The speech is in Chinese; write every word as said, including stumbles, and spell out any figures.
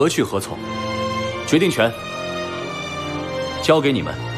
何去何从，决定权交给你们。